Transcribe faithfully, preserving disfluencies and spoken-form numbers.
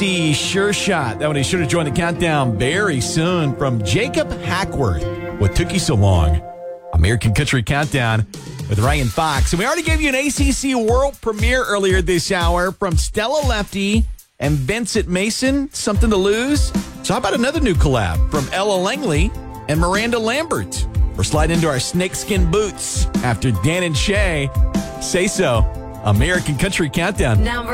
The Sure Shot. That one is sure to join the countdown very soon from Jacob Hackworth. What took you so long? American Country Countdown with Ryan Fox. And we already gave you an A C C world premiere earlier this hour from Stella Lefty and Vincent Mason. Something to Lose. So how about another new collab from Ella Langley and Miranda Lambert? We're sliding into our snakeskin boots after Dan and Shay. Say so. American Country Countdown. Number